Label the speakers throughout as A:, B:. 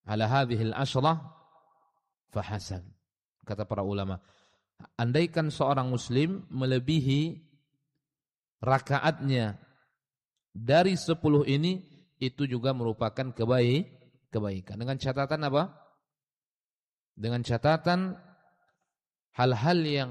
A: ala hadhil asyrah fahasan. Kata para ulama, andaikan seorang muslim melebihi rakaatnya dari 10 ini, itu juga merupakan kebaikan. Dengan catatan apa? Dengan catatan hal-hal yang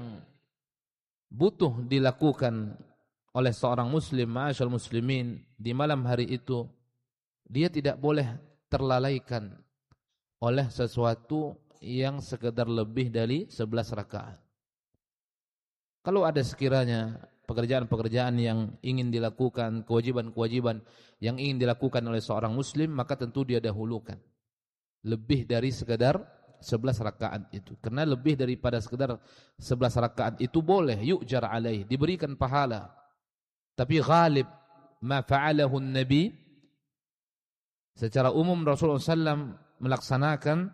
A: butuh dilakukan oleh seorang muslim, ma'asyal muslimin, di malam hari itu, dia tidak boleh terlalaikan oleh sesuatu yang sekedar lebih dari 11 rakaat. Kalau ada sekiranya pekerjaan-pekerjaan yang ingin dilakukan, kewajiban-kewajiban yang ingin dilakukan oleh seorang muslim, maka tentu dia dahulukan lebih dari sekedar 11 rakaat itu. Karena lebih daripada sekedar 11 rakaat itu boleh yu'jar alaih, diberikan pahala. Tapi ghalib ma fa'alahu Nabi, secara umum Rasulullah SAW melaksanakan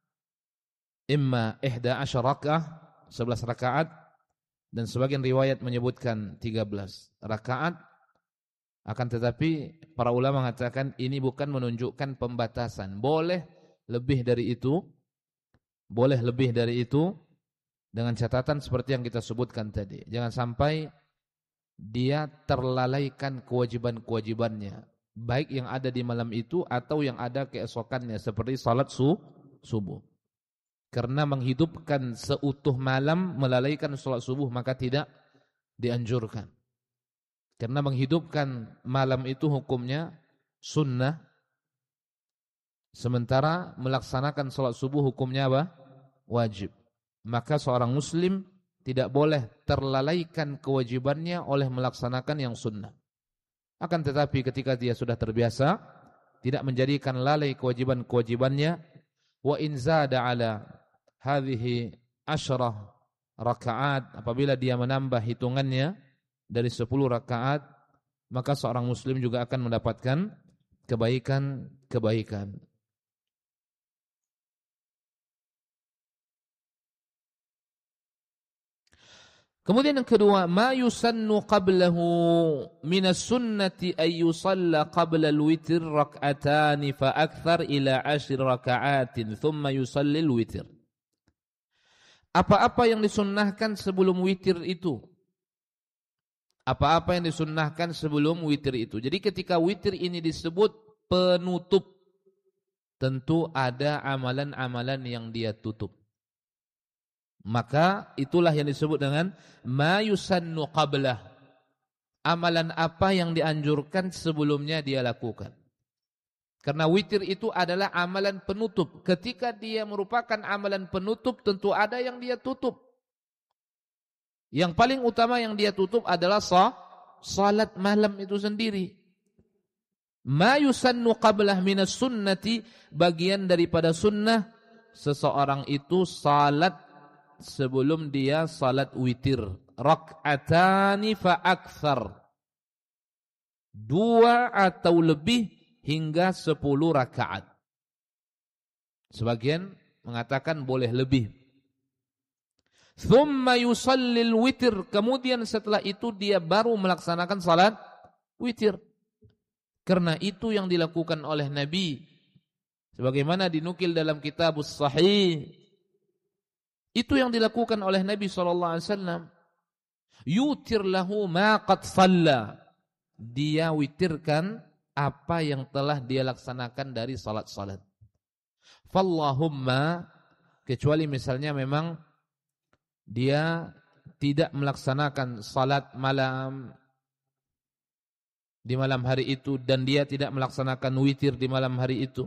A: imma 11 rakaat, 11 rakaat, dan sebagian riwayat menyebutkan 13 rakaat. Akan tetapi para ulama mengatakan ini bukan menunjukkan pembatasan. Boleh lebih dari itu, boleh lebih dari itu, dengan catatan seperti yang kita sebutkan tadi. Jangan sampai dia terlalaikan kewajiban-kewajibannya, baik yang ada di malam itu atau yang ada keesokannya, seperti salat subuh. Karena menghidupkan seutuh malam melalaikan salat subuh, maka tidak dianjurkan. Karena menghidupkan malam itu hukumnya sunnah, sementara melaksanakan salat subuh hukumnya apa? Wajib. Maka seorang muslim tidak boleh terlalaikan kewajibannya oleh melaksanakan yang sunnah. Akan tetapi ketika dia sudah terbiasa, tidak menjadikan lalai kewajiban-kewajibannya, wa in zada ala hadhihi 10 rakaat, apabila dia menambah hitungannya dari 10 rakaat, maka seorang muslim juga akan mendapatkan kebaikan-kebaikan. Kemudian yang kedua, ma yusannu qablahu minas sunnati ay yusalla qabla al-witr rak'atani fa akthar ila 10 raka'atin thumma yusalli al-witr. Apa-apa yang disunnahkan sebelum witir itu? Apa-apa yang disunnahkan sebelum witir itu? Jadi ketika witir ini disebut penutup, tentu ada amalan-amalan yang dia tutup. Maka itulah yang disebut dengan ma yusannu qablah. Amalan apa yang dianjurkan sebelumnya dia lakukan. Karena witir itu adalah amalan penutup. Ketika dia merupakan amalan penutup, tentu ada yang dia tutup. Yang paling utama yang dia tutup adalah salat malam itu sendiri. Ma yusannu qablah minas sunnati, bagian daripada sunnah, seseorang itu salat sebelum dia salat witir, rak'atani fa akthar, 2 atau lebih hingga 10 rakaat. Sebagian mengatakan boleh lebih. Thumma yusallil witir, kemudian setelah itu dia baru melaksanakan salat witir. Karena itu yang dilakukan oleh Nabi, sebagaimana dinukil dalam Kitabus Sahih. Itu yang dilakukan oleh Nabi SAW. Yutir lahu ma qad shalla. Dia witirkan apa yang telah dia laksanakan dari salat-salat. Fallahumma, kecuali misalnya memang dia tidak melaksanakan salat malam di malam hari itu, dan dia tidak melaksanakan witir di malam hari itu.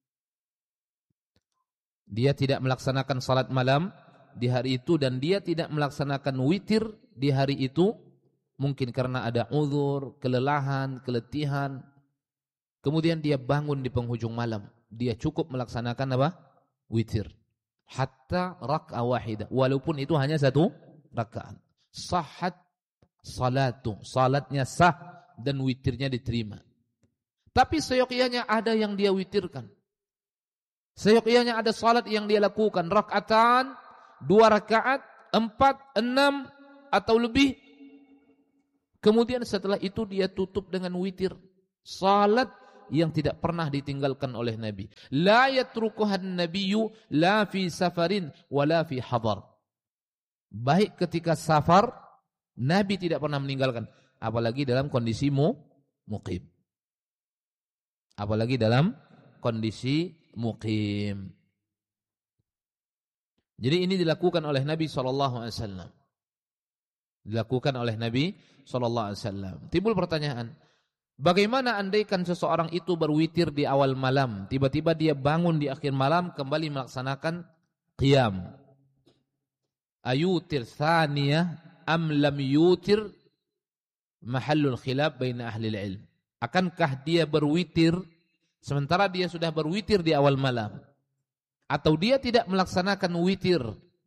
A: Dia tidak melaksanakan salat malam di hari itu, dan dia tidak melaksanakan witir di hari itu, mungkin karena ada uzur, kelelahan, keletihan. Kemudian dia bangun di penghujung malam, dia cukup melaksanakan apa? Witir. Hatta rak'ah wahidah, walaupun itu hanya 1 rakaat. Sahhat salatu, salatnya sah dan witirnya diterima. Tapi seyogyanya ada yang dia witirkan. Seyogyanya ada salat yang dia lakukan, rak'atan, 2 rakaat, 4, 6 atau lebih. Kemudian setelah itu dia tutup dengan witir. Salat yang tidak pernah ditinggalkan oleh Nabi. La yatrukuhan nabiyyu la fi safarin wala fi hadar. Baik ketika safar, Nabi tidak pernah meninggalkan, apalagi dalam kondisi muqim. Apalagi dalam kondisi muqim. Jadi ini dilakukan oleh Nabi SAW. Dilakukan oleh Nabi SAW. Timbul pertanyaan, bagaimana andaikan seseorang itu berwitir di awal malam, tiba-tiba dia bangun di akhir malam kembali melaksanakan qiyam. Ayutir thaniyah am lam yutir, mahallul khilaf baina ahli ilm. Akankah dia berwitir sementara dia sudah berwitir di awal malam, atau dia tidak melaksanakan witir?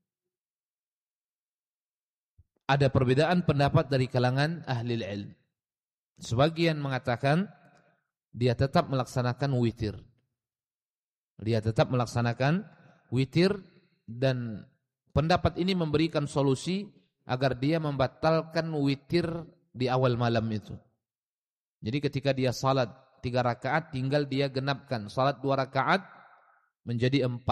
A: Ada perbedaan pendapat dari kalangan ahli ilm. Sebagian mengatakan dia tetap melaksanakan witir. Dia tetap melaksanakan witir, dan pendapat ini memberikan solusi agar dia membatalkan witir di awal malam itu. Jadi ketika dia salat 3 rakaat, tinggal dia genapkan salat 2 rakaat menjadi 4.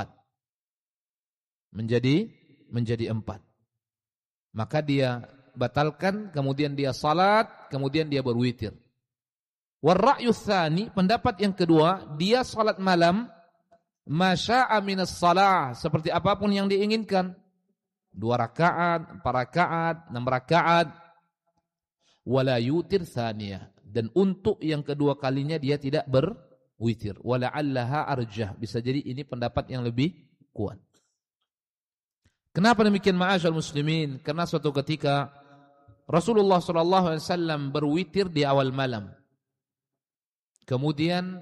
A: Menjadi 4. Maka dia batalkan, kemudian dia salat, kemudian dia berwitir. Warra'yu tsani, pendapat yang kedua, dia salat malam masya'a minas salah, seperti apapun yang diinginkan. 2 rakaat, 4 rakaat, 6 rakaat. Wala yutir tsaniyah, dan untuk yang kedua kalinya dia tidak berwitir. Wala'allaha arjah, bisa jadi ini pendapat yang lebih kuat. Kenapa demikian ma'asyal muslimin? Karena suatu ketika Rasulullah SAW berwitir di awal malam. Kemudian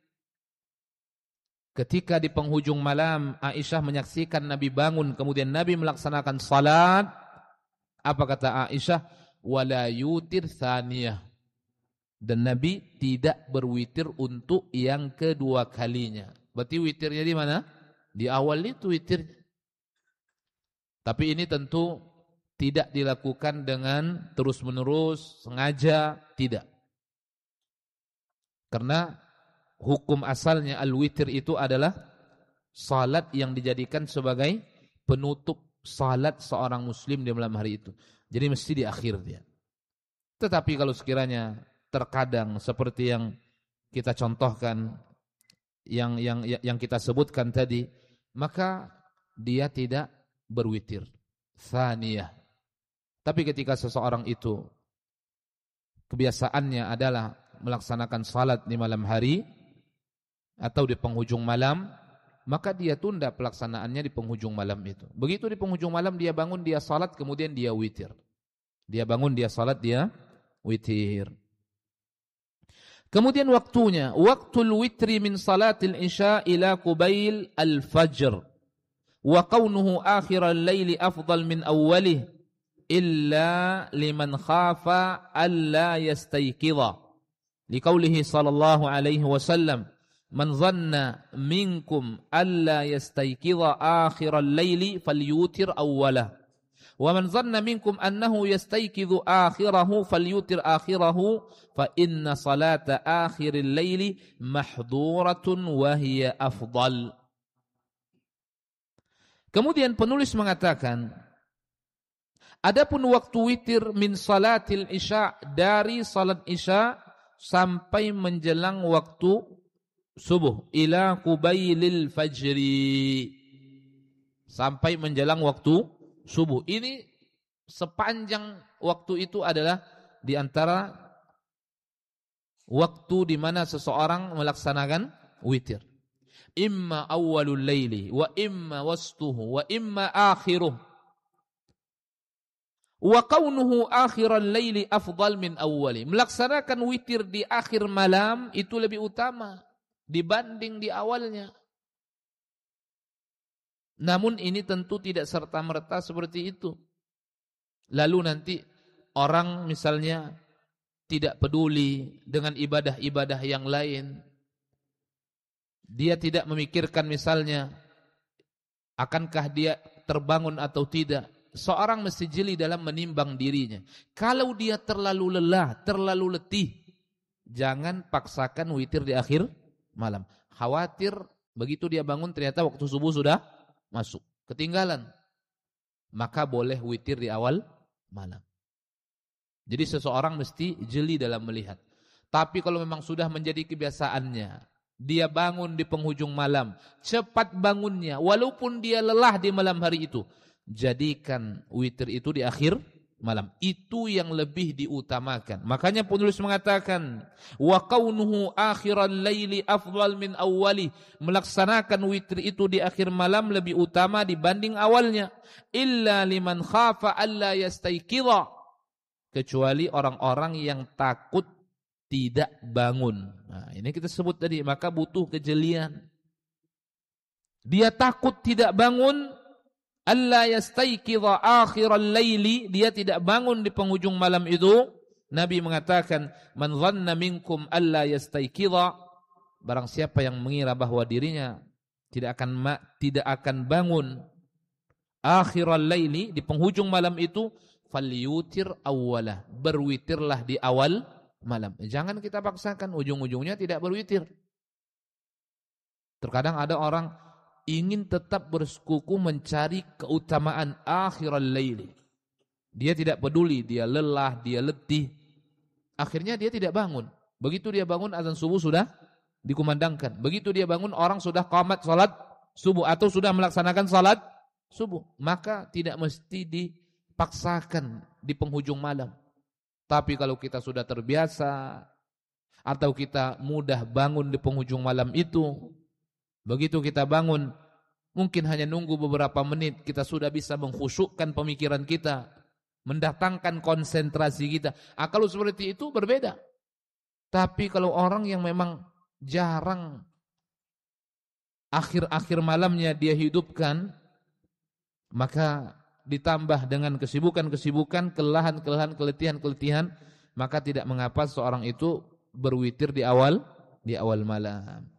A: ketika di penghujung malam Aisyah menyaksikan Nabi bangun, kemudian Nabi melaksanakan salat. Apa kata Aisyah? Wala yutir thaniyah. Dan Nabi tidak berwitir untuk yang kedua kalinya. Berarti witirnya di mana? Di awal itu witirnya. Tapi ini tentu tidak dilakukan dengan terus-menerus, sengaja, tidak. Karena hukum asalnya al-witir itu adalah salat yang dijadikan sebagai penutup salat seorang muslim di malam hari itu. Jadi mesti di akhir dia. Tetapi kalau sekiranya terkadang seperti yang kita contohkan, yang kita sebutkan tadi, maka dia tidak berwitir tsaniyah. Tapi ketika seseorang itu kebiasaannya adalah melaksanakan salat di malam hari atau di penghujung malam, maka dia tunda pelaksanaannya di penghujung malam itu. Begitu di penghujung malam dia bangun, dia salat, kemudian dia witir. Dia bangun, dia salat, dia witir. Kemudian waktunya, waktul witri min salatil isya ila qubail al-fajr. Wa kaunuhu akhiral laili afdal min awwalih illa liman khafa alla yastayqidha. Liqaulihi sallallahu alaihi wasallam, man dhanna minkum alla yastayqidha akhiral laili falyutir awwalah. Wa man dhanna minkum annahu yastayqidhu akhirahu falyutir akhirahu fa inna salata akhiril laili mahduratun wa hiya afdal. Kemudian penulis mengatakan, adapun waktu witir min salatil isya, dari salat isya sampai menjelang waktu subuh, ila qubailil fajri, sampai menjelang waktu subuh. Ini sepanjang waktu itu adalah di antara waktu di mana seseorang melaksanakan witir. Imma awwalul laili wa imma wastuhu wa imma akhiruh. Wa kaunuhu akhiral laili afdal min awwali. Melaksanakan witir di akhir malam itu lebih utama dibanding di awalnya. Namun ini tentu tidak serta-merta seperti itu. Lalu nanti orang misalnya tidak peduli dengan ibadah-ibadah yang lain. Dia tidak memikirkan misalnya akankah dia terbangun atau tidak. Seorang mesti jeli dalam menimbang dirinya. Kalau dia terlalu lelah, terlalu letih, jangan paksakan witir di akhir malam. Khawatir begitu dia bangun ternyata waktu subuh sudah masuk, ketinggalan. Maka boleh witir di awal malam. Jadi seseorang mesti jeli dalam melihat. Tapi kalau memang sudah menjadi kebiasaannya, dia bangun di penghujung malam, cepat bangunnya, walaupun dia lelah di malam hari itu, jadikan witir itu di akhir malam. Itu yang lebih diutamakan. Makanya penulis mengatakan, wa kaunuhu akhiral laili afdal min awwali. Melaksanakan witir itu di akhir malam lebih utama dibanding awalnya. Illa liman khafa alla yastayqidha. Kecuali orang-orang yang takut tidak bangun. Nah, ini kita sebut tadi, maka butuh kejelian. Dia takut tidak bangun, alla yastayqidha akhiral laili, dia tidak bangun di penghujung malam itu. Nabi mengatakan, man dhanna minkum alla yastayqidha, barang siapa yang mengira bahwa dirinya tidak akan bangun akhiral laili, di penghujung malam itu, falyutir awwalah, berwitirlah di awal malam. Jangan kita paksakan ujung-ujungnya tidak berwitir. Terkadang ada orang ingin tetap bersekuku mencari keutamaan akhiral laili. Dia tidak peduli, dia lelah, dia letih. Akhirnya dia tidak bangun. Begitu dia bangun azan subuh sudah dikumandangkan. Begitu dia bangun orang sudah qamat salat subuh atau sudah melaksanakan salat subuh. Maka tidak mesti dipaksakan di penghujung malam. Tapi kalau kita sudah terbiasa atau kita mudah bangun di penghujung malam itu, begitu kita bangun mungkin hanya nunggu beberapa menit kita sudah bisa mengkhusyukkan pemikiran kita, mendatangkan konsentrasi kita. Kalau seperti itu berbeda. Tapi kalau orang yang memang jarang akhir-akhir malamnya dia hidupkan, maka ditambah dengan kesibukan-kesibukan, kelelahan-kelelahan, keletihan-keletihan, maka tidak mengapa seorang itu berwitir di awal malam.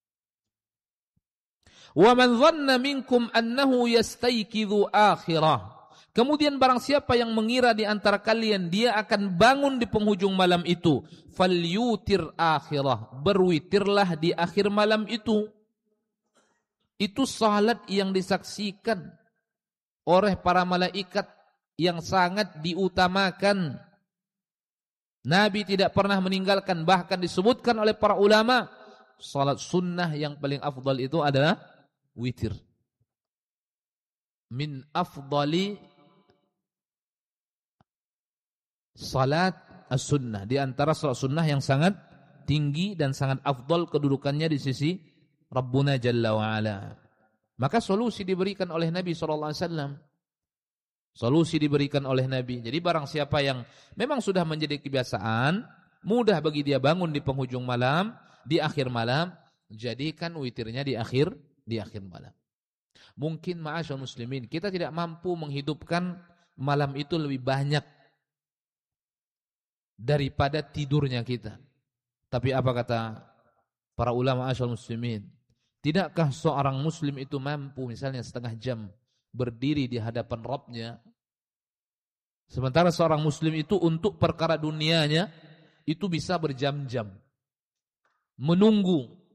A: Wa man dhanna minkum annahu yastayqidhu akhirah. Kemudian barang siapa yang mengira di antara kalian dia akan bangun di penghujung malam itu, falyutir akhirah, berwitirlah di akhir malam itu. Itu salat yang disaksikan oleh para malaikat yang sangat diutamakan. Nabi tidak pernah meninggalkan, bahkan disebutkan oleh para ulama, salat sunnah yang paling afdal itu adalah witir. Min afdali salat as-sunnah, di antara salat sunnah yang sangat tinggi dan sangat afdal kedudukannya di sisi Rabbuna Jalla wa Ala. Maka solusi diberikan oleh Nabi SAW. Solusi diberikan oleh Nabi. Jadi barang siapa yang memang sudah menjadi kebiasaan, mudah bagi dia bangun di penghujung malam, di akhir malam, jadikan witirnya di akhir malam. Mungkin ma'asyal muslimin, kita tidak mampu menghidupkan malam itu lebih banyak daripada tidurnya kita. Tapi apa kata para ulama ma'asyal muslimin? Tidakkah seorang muslim itu mampu misalnya setengah jam berdiri di hadapan Rabbnya, sementara seorang muslim itu untuk perkara dunianya itu bisa berjam-jam menunggu,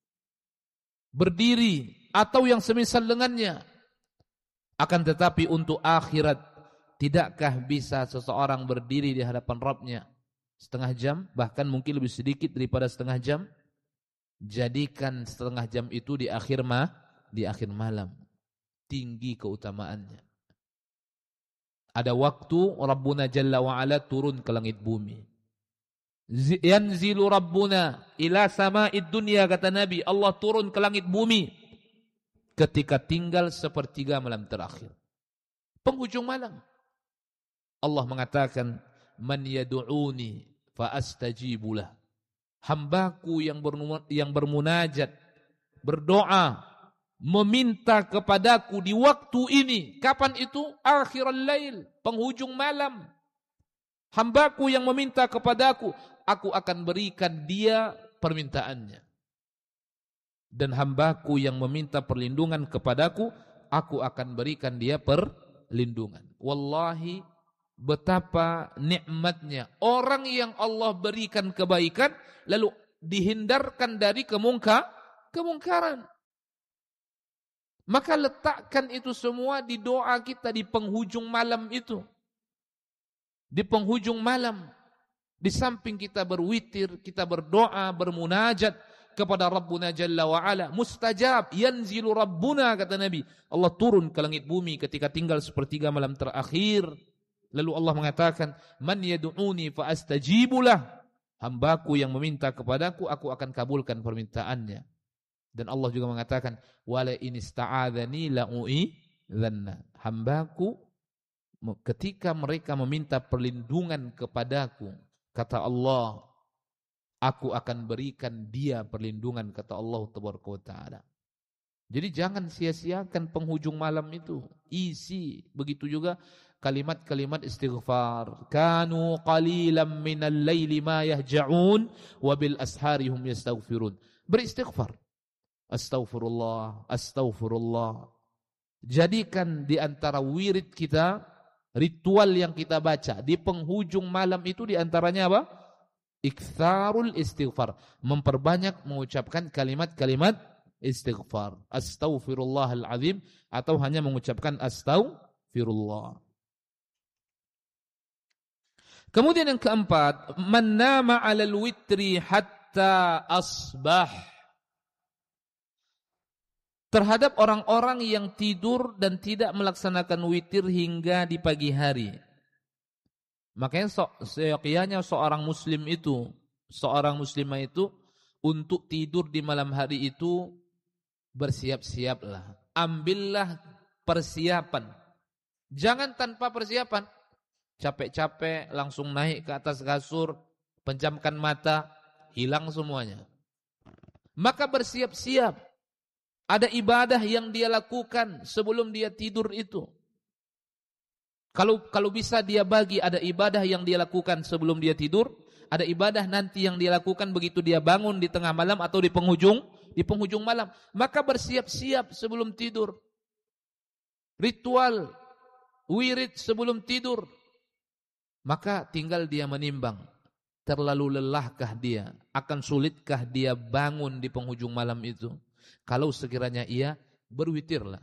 A: berdiri atau yang semisal dengannya. Akan tetapi untuk akhirat, tidakkah bisa seseorang berdiri di hadapan Rabbnya setengah jam, bahkan mungkin lebih sedikit daripada setengah jam? Jadikan setengah jam itu di akhir malam. Tinggi keutamaannya. Ada waktu Rabbuna Jalla wa Ala turun ke langit bumi. Yanzilu Rabbuna ila sama'id dunya, kata Nabi, Allah turun ke langit bumi ketika tinggal sepertiga malam terakhir, penghujung malam. Allah mengatakan, man yad'uni fa astajibulah. Hambaku yang bermunajat, berdoa, meminta kepadaku di waktu ini. Kapan itu? Akhirul lail, penghujung malam. Hambaku yang meminta kepadaku, aku akan berikan dia permintaannya. Dan hambaku yang meminta perlindungan kepadaku, aku akan berikan dia perlindungan. Wallahi, betapa nikmatnya orang yang Allah berikan kebaikan lalu dihindarkan dari kemungkaran. Maka letakkan itu semua di doa kita di penghujung malam itu. Di penghujung malam. Di samping kita berwitir, kita berdoa, bermunajat kepada Rabbuna Jalla wa'ala. Mustajab, yanzilu Rabbuna, kata Nabi. Allah turun ke langit bumi ketika tinggal sepertiga malam terakhir. Lalu Allah mengatakan, man yadu'uni fa astajibulah. Hambaku yang meminta kepadaku, aku akan kabulkan permintaannya. Dan Allah juga mengatakan, wala in ista'adzani la'u'idzanna. Hambaku ketika mereka meminta perlindungan kepadaku, kata Allah, aku akan berikan dia perlindungan, kata Allah Taala. Jadi jangan sia-siakan penghujung malam itu. Isi. Begitu juga kalimat-kalimat istighfar. Kanu qalilan minal laili ma yahja'un wa bil ashari hum yastaghfirun. Beristighfar. Astaghfirullah, astaghfirullah. Jadikan di antara wirid kita, ritual yang kita baca di penghujung malam itu di antaranya apa? Iktsarul istighfar. Memperbanyak mengucapkan kalimat-kalimat istighfar. Astaghfirullahal azim atau hanya mengucapkan astaghfirullah. Kemudian yang keempat, man nama 'alal witri hatta asbah. Terhadap orang-orang yang tidur dan tidak melaksanakan witir hingga di pagi hari. Makanya seyogyanya seorang muslim itu, seorang muslimah itu untuk tidur di malam hari itu bersiap-siaplah. Ambillah persiapan. Jangan tanpa persiapan. Capek-capek langsung naik ke atas kasur, pejamkan mata, hilang semuanya. Maka bersiap-siap. Ada ibadah yang dia lakukan sebelum dia tidur itu. Kalau bisa dia bagi, ada ibadah yang dia lakukan sebelum dia tidur, ada ibadah nanti yang dia lakukan begitu dia bangun di tengah malam atau di penghujung malam. Maka bersiap-siap sebelum tidur. Ritual wirid sebelum tidur. Maka tinggal dia menimbang, terlalu lelahkah dia, akan sulitkah dia bangun di penghujung malam itu. Kalau sekiranya ia berwitirlah.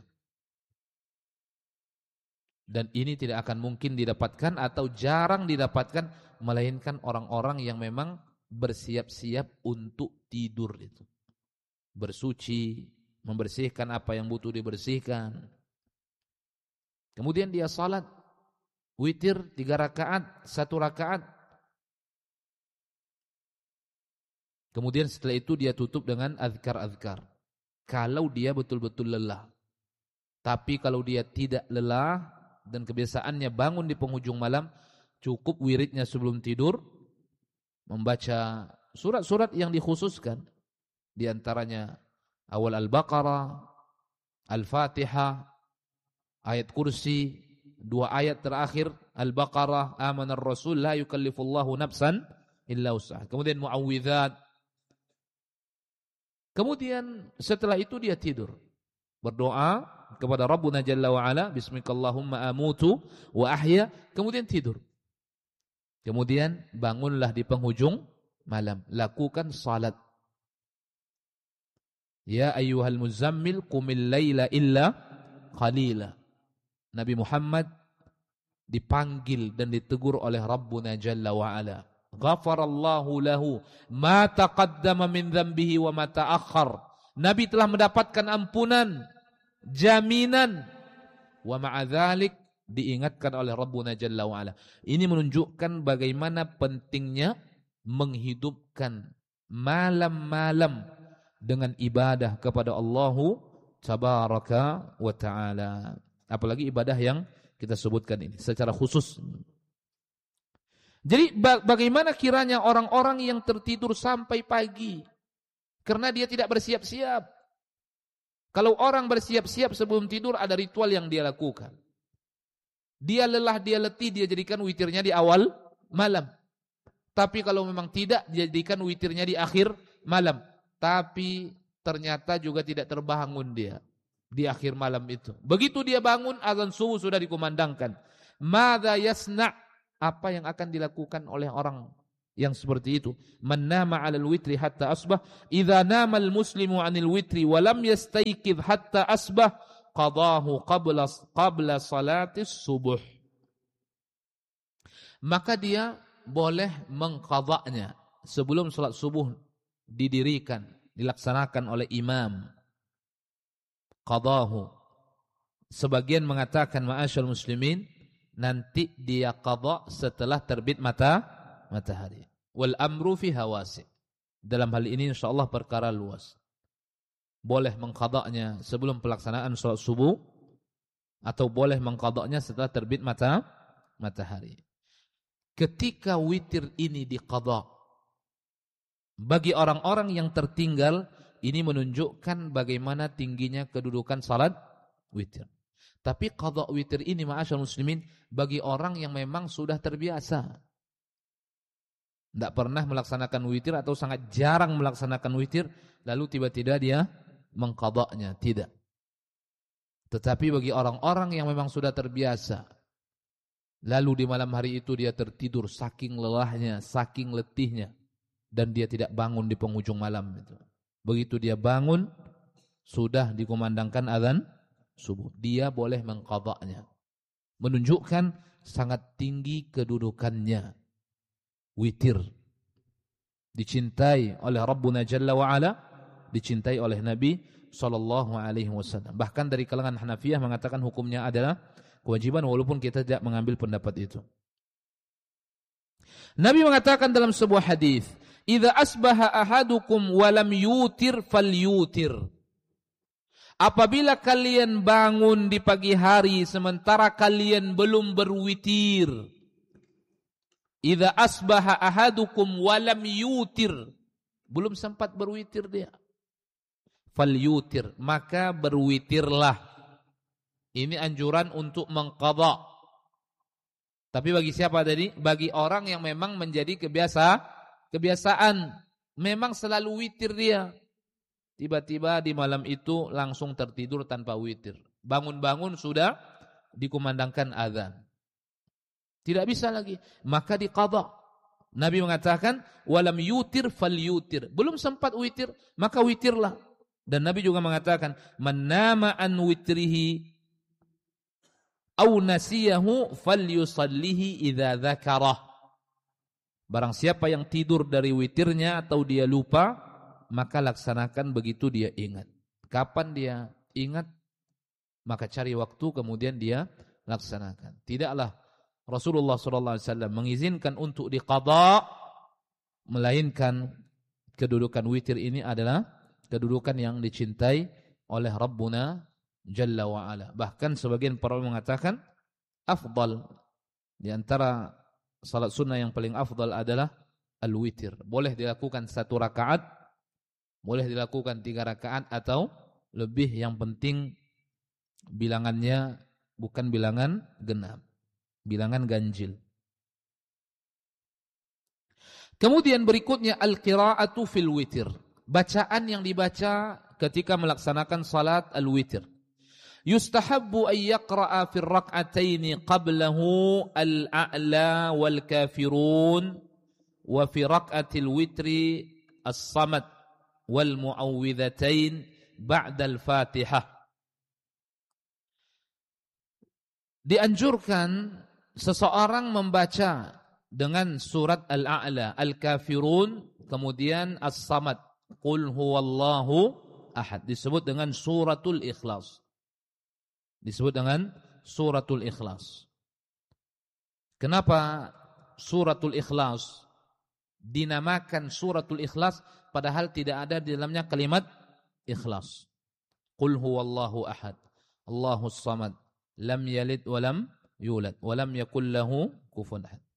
A: Dan ini tidak akan mungkin didapatkan atau jarang didapatkan, melainkan orang-orang yang memang bersiap-siap untuk tidur itu. Bersuci, membersihkan apa yang butuh dibersihkan. Kemudian dia salat witir 3 rakaat, 1 rakaat. Kemudian setelah itu dia tutup dengan azkar-azkar. Kalau dia betul-betul lelah. Tapi kalau dia tidak lelah dan kebiasaannya bangun di penghujung malam, cukup wiridnya sebelum tidur, membaca surat-surat yang dikhususkan. Di antaranya awal Al-Baqarah, Al-Fatihah, ayat kursi, 2 ayat terakhir Al-Baqarah, amanar rasul la yukallifullahu nafsan illa wus'aha. Kemudian muawwidzat. Kemudian setelah itu dia tidur. Berdoa kepada Rabbuna Jalla wa'ala. Bismikallahumma amutu wa ahya. Kemudian tidur. Kemudian bangunlah di penghujung malam. Lakukan salat. Ya ayyuhal muzammil qumil layla illa qalila. Nabi Muhammad dipanggil dan ditegur oleh Rabbuna Jalla wa'ala. Ghafarallahu lahu ma taqaddama min dhanbihi wa ma ta'akhkhar. Nabi telah mendapatkan ampunan, jaminan. Wa ma'a dzalik diingatkan oleh Rabbuna Jalla wa Ala. Ini menunjukkan bagaimana pentingnya menghidupkan malam-malam dengan ibadah kepada Allahu Tabaraka wa Ta'ala. Apalagi ibadah yang kita sebutkan ini secara khusus. Jadi bagaimana kiranya orang-orang yang tertidur sampai pagi karena dia tidak bersiap-siap. Kalau orang bersiap-siap sebelum tidur ada ritual yang dia lakukan. Dia lelah, dia letih, dia jadikan witirnya di awal malam. Tapi kalau memang tidak, dia jadikan witirnya di akhir malam. Tapi ternyata juga tidak terbangun dia di akhir malam itu. Begitu dia bangun, azan subuh sudah dikumandangkan. Madza yasna'? apa yang akan dilakukan oleh orang yang seperti itu. Man nama 'alal witri hatta asbah, idza nama al-muslimu 'anil witri wa lam yastayqidh hatta asbah, qadahu qabla salatis subuh. Maka dia boleh mengqadanya sebelum salat subuh didirikan, dilaksanakan oleh imam. Qadahu. Sebagian mengatakan ma'asyal muslimin, nanti dia qada setelah terbit matahari. Wal amru fi hawasi. Dalam hal ini insyaallah perkara luas. Boleh mengqadanya sebelum pelaksanaan salat subuh atau boleh mengqadanya setelah terbit matahari. Ketika witir ini diqada, bagi orang-orang yang tertinggal, ini menunjukkan bagaimana tingginya kedudukan salat witir. Tapi qada witir ini ma'asyal muslimin bagi orang yang memang sudah terbiasa. Tidak pernah melaksanakan witir atau sangat jarang melaksanakan witir, lalu tiba-tiba dia mengqadanya, tidak. Tetapi bagi orang-orang yang memang sudah terbiasa, lalu di malam hari itu dia tertidur saking lelahnya, saking letihnya, dan dia tidak bangun di penghujung malam itu. Begitu dia bangun, sudah dikumandangkan azan subuh, dia boleh mengqadanya. Menunjukkan sangat tinggi kedudukannya. Witir dicintai oleh Rabbuna Jalla wa Ala, dicintai oleh Nabi SAW. Bahkan dari kalangan Hanafiyah mengatakan hukumnya adalah kewajiban, walaupun kita tidak mengambil pendapat itu. Nabi mengatakan dalam sebuah hadis, "Idza asbaha ahadukum wa lam yutir falyutir." Apabila kalian bangun di pagi hari sementara kalian belum berwitir. Idza asbaha ahadukum wa lam yutir. Belum sempat berwitir dia. Falyutir, maka berwitirlah. Ini anjuran untuk mengqadha. Tapi bagi siapa tadi? Bagi orang yang memang menjadi kebiasaan. Memang selalu witir dia. Tiba-tiba di malam itu langsung tertidur tanpa witir. Bangun-bangun sudah dikumandangkan azan. Tidak bisa lagi. Maka diqadha. Nabi mengatakan, walam yutir falyutir. Belum sempat witir, maka witirlah. Dan Nabi juga mengatakan, man nama an witrihi aw nasiyahu falyusallihi idza dzakarah. Barang siapa yang tidur dari witirnya atau dia lupa, maka laksanakan begitu dia ingat. Kapan dia ingat, maka cari waktu kemudian dia laksanakan. Tidaklah Rasulullah SAW mengizinkan untuk diqadha, melainkan kedudukan witir ini adalah kedudukan yang dicintai oleh Rabbuna Jalla wa'ala. Bahkan sebagian para ulama mengatakan afdal, di antara salat sunnah yang paling afdal adalah al-witir. Boleh dilakukan 1 rakaat, boleh dilakukan 3 rakaat atau lebih, yang penting bilangannya bukan bilangan genap, bilangan ganjil. Kemudian berikutnya al-qira'atu fil witir. Bacaan yang dibaca ketika melaksanakan salat al-witir. Yustahabbu an yaqra'a fi rak'ataini qablahu al-a'la wal kafirun wa fi rak'atil witri as-samad wal mu'awwidhatain ba'da al-Fatihah. Dianjurkan seseorang membaca dengan surat al-a'la, al-kafirun, kemudian as-samad, qul huwallahu ahad, disebut dengan suratul ikhlas. Disebut dengan suratul ikhlas. Kenapa suratul ikhlas dinamakan suratul ikhlas padahal tidak ada di dalamnya kalimat ikhlas? Qul huwallahu ahad, Allahus samad, lam yalid wa lam yulad wa lam yakul lahu kufuwan ahad.